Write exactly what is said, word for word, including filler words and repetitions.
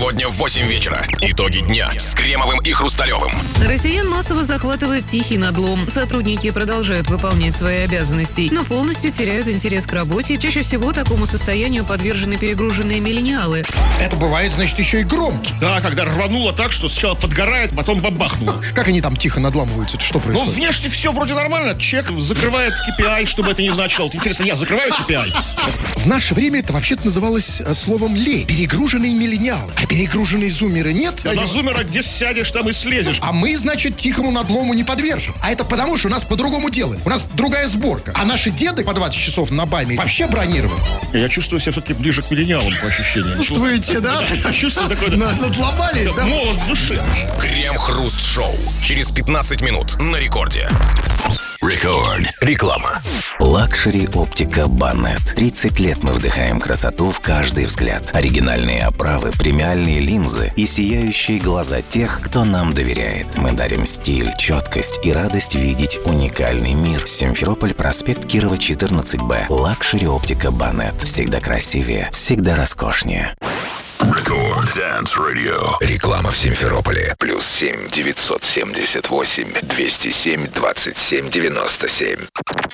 Сегодня в восемь вечера. Итоги дня с Кремовым и Хрусталевым. Россиян массово захватывает тихий надлом. Сотрудники продолжают выполнять свои обязанности, но полностью теряют интерес к работе. Чаще всего такому состоянию подвержены перегруженные миллениалы. Это бывает, значит, еще и громкий. Да, когда рвануло так, что сначала подгорает, потом бабахнуло. Как они там тихо надламываются? Это что Ну, происходит? внешне все вроде нормально. Человек закрывает кей пи ай, чтобы это не значило. Интересно, я закрываю кей пи ай? В наше время это вообще-то называлось э, словом «лень». Перегруженные миллениалы. А перегруженные зумеры нет? Да на зумера где сядешь, там и слезешь. А мы, значит, тихому надлому не подвержены. А это потому, что у нас по-другому делаем. У нас другая сборка. А наши деды по двадцать часов на баме вообще бронированы. Я чувствую себя все-таки ближе к миллениалам по ощущениям. Чувствуете, да? Чувствую такое. На- Надломались, да? Молот в душе. Крем-хруст-шоу. Через пятнадцать минут на рекорде. Рекорд. Реклама. Лакшери оптика Банет. тридцать лет мы вдыхаем красоту в каждый взгляд. Оригинальные оправы, премиальные линзы и сияющие глаза тех, кто нам доверяет. Мы дарим стиль, четкость и радость видеть уникальный мир. Симферополь, проспект Кирова, четырнадцать бэ. Лакшери оптика Банет. Всегда красивее, всегда роскошнее. Рекорд Dance Radio. Реклама в Симферополе. Плюс семь девятьсот семьдесят восемь двести семь двадцать семь девяносто семь.